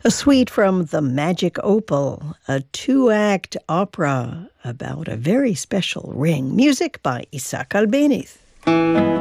A suite from The Magic Opal, a two-act opera about a very special ring. Music by Isaac Albeniz.